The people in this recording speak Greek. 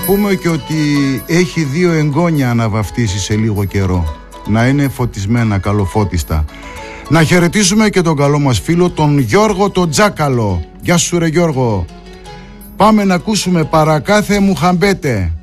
πούμε και ότι έχει 2 εγγόνια να βαφτίσει σε λίγο καιρό. Να είναι φωτισμένα, καλοφώτιστα. Να χαιρετήσουμε και τον καλό μας φίλο, τον Γιώργο τον Τζάκαλο. Γεια σου ρε Γιώργο. Πάμε να ακούσουμε παρακάθε Μουχαμπέτε.